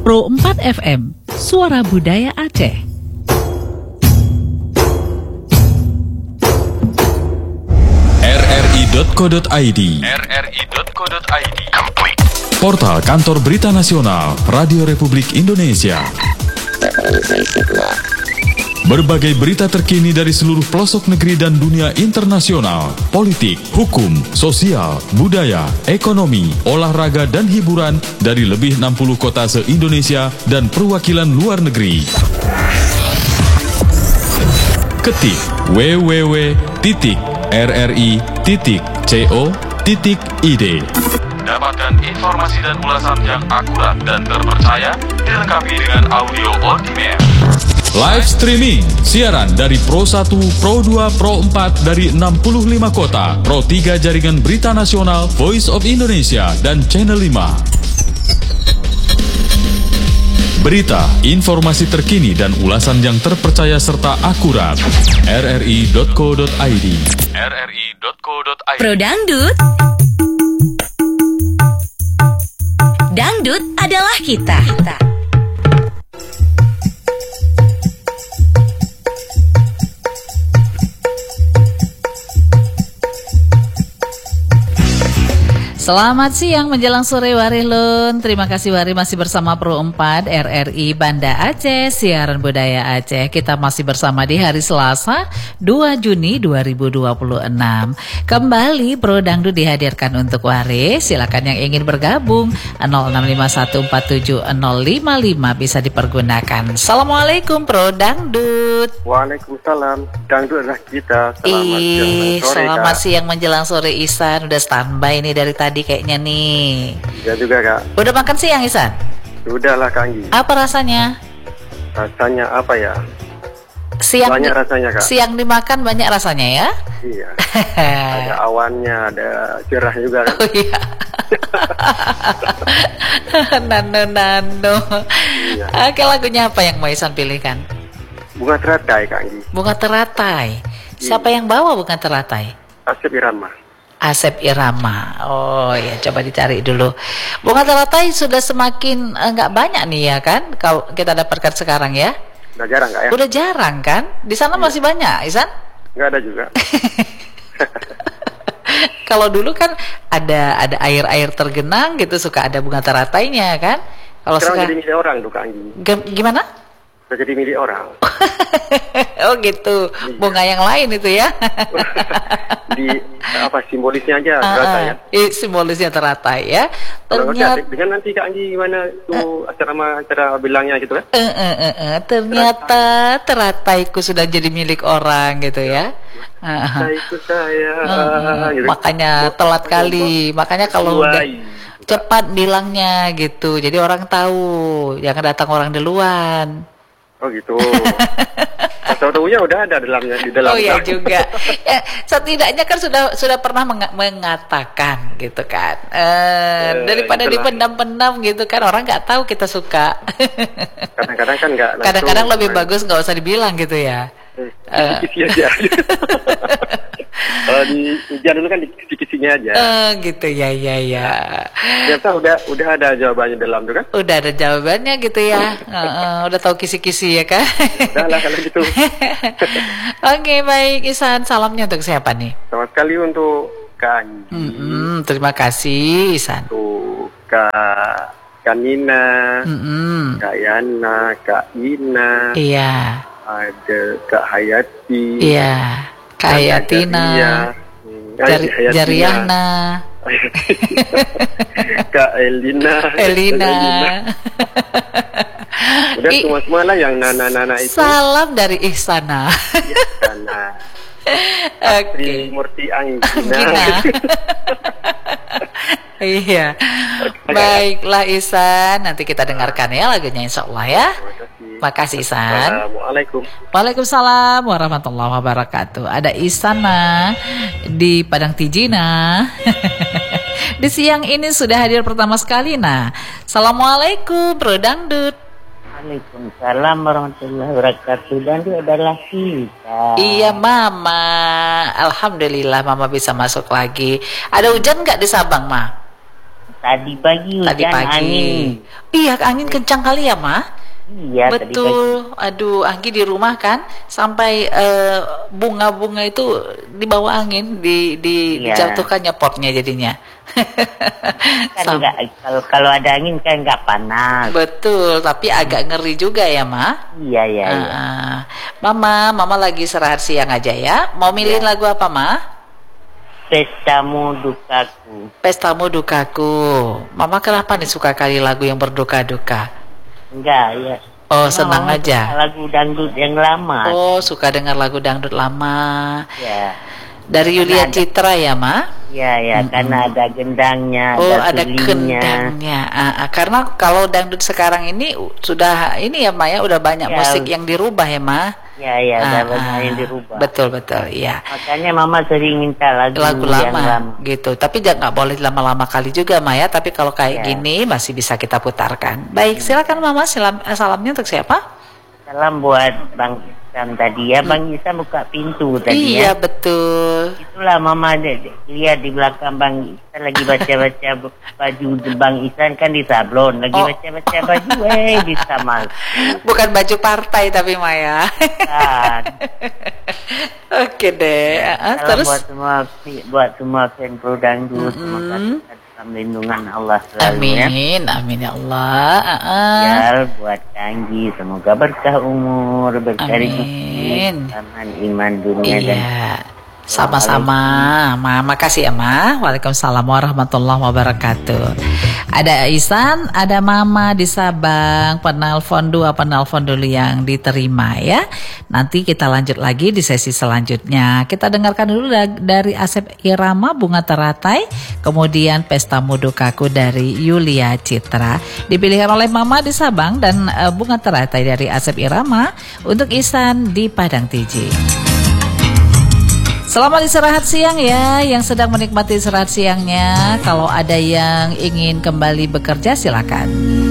Pro 4 FM, Suara Budaya Aceh. rri.co.id Portal Kantor Berita Nasional Radio Republik Indonesia. Berbagai berita terkini dari seluruh pelosok negeri dan dunia internasional, politik, hukum, sosial, budaya, ekonomi, olahraga dan hiburan dari lebih 60 kota se-Indonesia dan perwakilan luar negeri. Ketik www.rri.co.id. Dapatkan informasi dan ulasan yang akurat dan terpercaya, dilengkapi dengan audio on demand. Live streaming, siaran dari Pro 1, Pro 2, Pro 4 dari 65 kota, Pro 3 Jaringan Berita Nasional, Voice of Indonesia, dan Channel 5. Berita, informasi terkini dan ulasan yang terpercaya serta akurat. rri.co.id. Pro Dangdut. Dangdut adalah kita. Selamat siang menjelang sore Warilun. Terima kasih Wari masih bersama Pro 4 RRI Banda Aceh, siaran budaya Aceh. Kita masih bersama di hari Selasa 2 Juni 2026. Kembali Pro Dangdut dihadirkan untuk Wari. Silakan yang ingin bergabung 0651470055 bisa dipergunakan. Assalamualaikum Pro Dangdut. Waalaikumsalam. Dangdut adalah kita. Selamat siang menjelang sore Isan. Udah standby nih dari tadi kayaknya nih. Ya juga Kak. Udah makan siang Isan? Sudah lah Kak Anggi. Apa rasanya? Rasanya apa ya? Siang banyak rasanya Kak. Siang dimakan banyak rasanya ya? Iya. Ada awannya, ada cerah juga kan. Oh iya. Nano. Iya. Oke, lagunya apa yang mau Isan pilihkan? Bunga Teratai Kak Anggi. Bunga Teratai. Siapa yang bawa Bunga Teratai? Asep Irama. Asep Irama. Oh ya, coba dicari dulu. Bunga Teratai sudah semakin nggak banyak nih ya kan? Kalau kita dapatkan sekarang ya. Udah jarang nggak ya? Udah jarang kan? Di sana masih banyak, Isan? Nggak ada juga. Kalau dulu kan ada air tergenang gitu, suka ada bunga teratainya kan? Kalau sekarang jadi milik orang tuh Kak Anggi. Gimana? Udah jadi milik orang. Oh gitu, iya. Bunga yang lain itu ya. Di apa simbolisnya aja teratai ya. Simbolisnya teratai ya. Ternyata dengan nanti Kak Anggi gimana tuh acara bilangnya gitu kan? Ternyata terataiku sudah jadi milik orang gitu ya. Terataiku saya. Gitu. Makanya telat kali. Makanya kalau udah cepat bilangnya gitu. Jadi orang tahu, jangan datang orang duluan. Oh gitu. Tahu-tahunya udah ada di dalam. Oh iya juga. Ya, setidaknya kan sudah pernah mengatakan gitu kan. Daripada dipendam-pendam gitu kan, orang nggak tahu kita suka. Kadang-kadang kan nggak. Kadang-kadang lebih bagus nggak usah dibilang gitu ya. Kisi aja. Kalau di ujian dulu kan di kisi-kisinya aja. Gitu ya. Ternyata udah ada jawabannya dalam tuh kan? Udah ada jawabannya gitu ya. Udah tahu kisi-kisi ya kan? Udah lah kalau gitu. Oke, baik Isan, salamnya untuk siapa nih? Selamat sekali untuk Kak Anggi. Terima kasih Isan. Untuk Kak Nina, Kak Yana, Kak Ina. Iya. Ada Kak Hayati. Iya. Kak Hayatina. Jariana. Kak Elina. Udah semua lah yang nana itu. Salam dari Ihsana. Astri Murti Anggina. Iya. Baiklah Ihsan, nanti kita dengarkan ya lagunya insyaallah ya. Makasih Ihsan. Assalamualaikum. Waalaikumsalam warahmatullahi wabarakatuh. Ada Ihsana di Padang Tijina. Di siang ini sudah hadir pertama sekali. Nah, Assalamualaikum Bro Dangdut. Waalaikumsalam warahmatullahi wabarakatuh. Dangdut adalah kita. Iya Mama. Alhamdulillah Mama bisa masuk lagi. Ada hujan nggak di Sabang Ma? tadi pagi hujan Tadi pagi. angin. Iya, angin kencang kali ya, Ma? Iya, tadi pagi. Betul. Aduh, Anggi di rumah kan sampai bunga-bunga itu dibawa angin, Iya. dijatuhkannya potnya jadinya. Kan enggak, kalau ada angin kan enggak panas. Betul, tapi agak ngeri juga ya, Ma. Iya, iya, iya. Mama lagi istirahat siang aja ya. Mau milihin lagu apa, Ma? Pestamu dukaku. Pestamu Dukaku. Mama kenapa nih suka kali lagu yang berduka-duka? Enggak, ya. Oh, senang Mama aja. suka lagu dangdut yang lama. Oh, suka dengar lagu dangdut lama. Ya. Dari Yulia Citra ya, Ma? Ya, ya, karena ada gendangnya, Oh, ada sulingnya. kendangnya. Karena kalau dangdut sekarang ini sudah ini ya, Ma ya, udah banyak Ya. musik yang dirubah ya, Ma. Ya, ya, ada banyak yang dirubah. Betul, iya. Makanya Mama sering minta lagu lama yang lama. gitu. Tapi nggak boleh lama-lama kali juga, Ma ya. Tapi kalau kayak Ya. gini masih bisa kita putarkan. Baik, silakan Mama. Salamnya untuk siapa? Salam buat Bang Isam tadi ya. Bang Isam buka pintu tadi Iya, ya. betul. Itulah Mama lihat di belakang Bang Isan lagi baca-baca baju Bang Isan kan di sablon. Lagi Oh. baca-baca baju bisa masuk. Bukan baju partai tapi Maya. Kan. Oke deh. Salam Terus buat semua fan pro dangdut. Semoga dalam lindungan Allah selalu ya. amin ya Allah. Ya buat Anggi semoga berkah umur, berkah rezeki, Amin. aman iman dunia dan Iya. Sama-sama, Ma. Makasih ya, Ma. Waalaikumsalam warahmatullahi wabarakatuh. Ada Ihsan, ada Mama di Sabang. Penelpon dulu yang diterima ya. Nanti kita lanjut lagi di sesi selanjutnya. Kita dengarkan dulu dari Asep Irama, Bunga Teratai. Kemudian Pestamu Dukaku dari Yulia Citra. Dipilihkan oleh Mama di Sabang dan Bunga Teratai dari Asep Irama. Untuk Ihsan di Padang Tiji. Selamat istirahat siang ya, yang sedang menikmati istirahat siangnya. Kalau ada yang ingin kembali bekerja silakan.